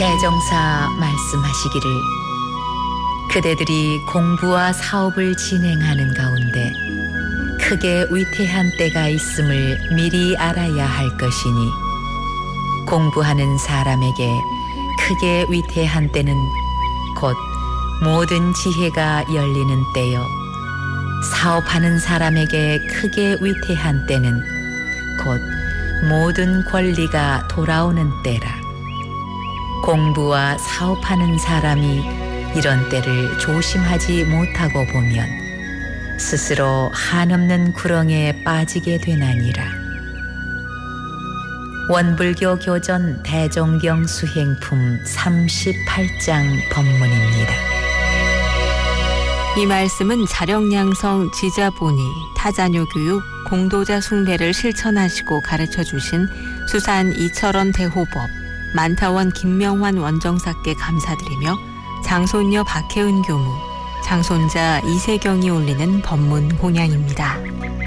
대종사 말씀하시기를 그대들이 공부와 사업을 진행하는 가운데 크게 위태한 때가 있음을 미리 알아야 할 것이니 공부하는 사람에게 크게 위태한 때는 곧 모든 지혜가 열리는 때요 사업하는 사람에게 크게 위태한 때는 곧 모든 권리가 돌아오는 때라. 공부와 사업하는 사람이 이런 때를 조심하지 못하고 보면 스스로 한없는 구렁에 빠지게 되나니라. 원불교 교전 대종경 수행품 38장 법문입니다. 이 말씀은 자력양성 지자보니 타자녀 교육 공도자 숭배를 실천하시고 가르쳐 주신 수산 이철원 대호법 만타원 김명환 원정사께 감사드리며 장손녀 박혜은 교무, 장손자 이세경이 올리는 법문 공양입니다.